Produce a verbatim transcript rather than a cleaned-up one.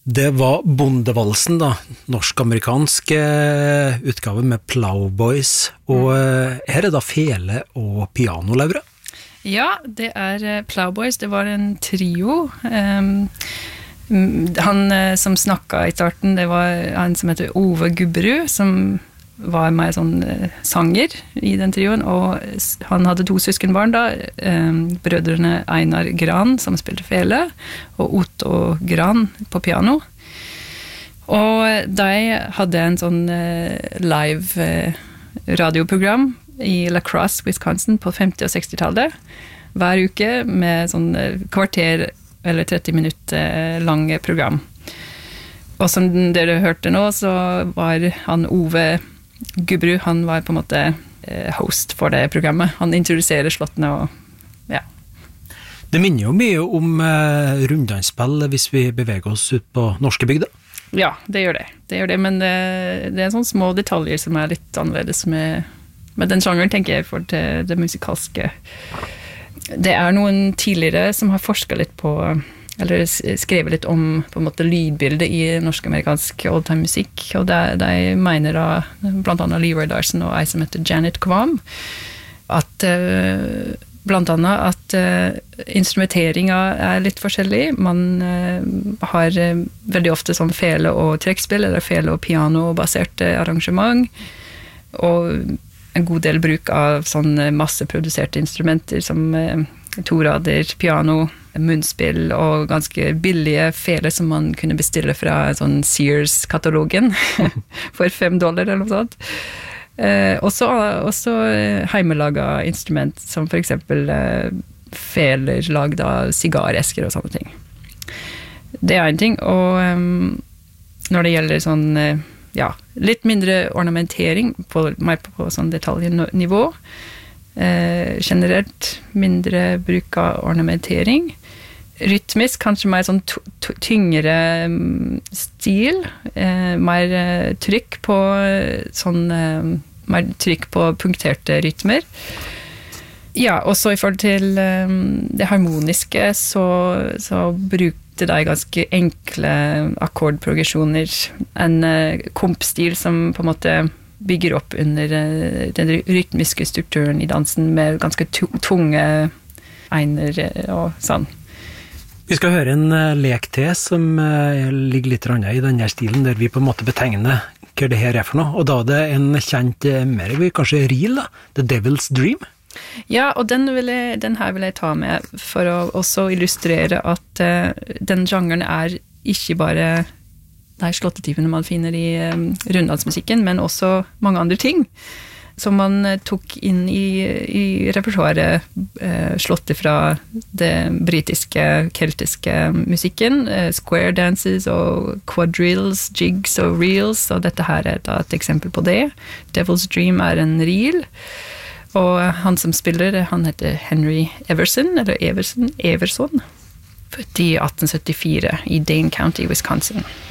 Det var Bondevalsen da, norsk-amerikansk utgave med Plowboys, og her er da fele og piano, Laura? Ja, det er Plowboys, det var en trio. Um, han som snakket i starten, det var han som heter Ove Gubberud, som var med sånn sanger i den trioen, og han hadde to søskenbarn da, eh, brødrene Einar Gran, som spilte fele, og Otto Gran på piano. Og de hadde en sånn eh, live eh, radioprogram i La Crosse, Wisconsin, på femti- og seksti-tallet, hver uke med sånn kvarter eller tretti minutter lange program. Og som dere hørte nå, så var han Ove Gubberud, han var på en måte host for det programmet. Han introduserer slottene og ja. Det minner jo mye om eh, runddansspill hvis vi beveger oss ut på norske bygder. Ja, det gjør det. Det gjør det, men det, det er sånne små detaljer som er litt annerledes med, med den sjangeren, tenker jeg, for det, det musikalske. Det er noen tidligere som har forsket litt på eller skrevet litt om på en måte lydbildet i norsk-amerikansk old-time musikk, og de, de mener da, blant annet Leroy Larson og ei som heter Janet Kvam, at uh, blant annet at uh, instrumenteringa er litt forskjellig. Man uh, har uh, veldig ofte sånn fele- og trekkspill, eller fele- og piano-baserte arrangement, og en god del bruk av sånn masseproduserte instrumenter som uh, torader, piano, munnspill og ganske billige fele som man kunne bestille fra sånn Sears-katalogen for fem dollar eller noe sånt. Eh, også, også heimelaga instrument som for eksempel eh, feler lagd av sigaresker og sånne ting. Det er en ting, og um, når det gjelder sånn, eh, ja, litt mindre ornamentering på, mer på, på sånn detaljnivå, eh, generelt mindre bruk av ornamentering, rytmisk, kanskje mer sånn tyngre stil, eh, mer trykk på sånn, eh, mer trykk på punkterte rytmer. Ja, og så i forhold til eh, det harmoniske, så, så brukte de ganske enkle akkordprogresjoner, en eh, kompstil som på en måte bygger opp under eh, den rytmiske strukturen i dansen med ganske tunge einer og sånn. Vi skal høre en uh, lek til som uh, ligger litt i denne stilen, der vi på en måte betegner hva det her er for noe, og da er det en kjent, uh, mer kanskje reel da, The Devil's Dream. Ja, og den, vil jeg, den her vil jeg ta med for å også illustrere at uh, den sjangeren er ikke bare de slåttetypene man finner i um, runddansmusikken, men også mange andre ting som man tok inn i, i repertoaret, eh, slått fra det britiske, keltiske musikken, eh, square dances og quadrilles, jigs og reels, og dette her er da et eksempel på det. Devil's Dream er en reel, og han som spiller, han heter Henry Everson, eller Everson, Everson, født i atten syttifire i Dane County, Wisconsin.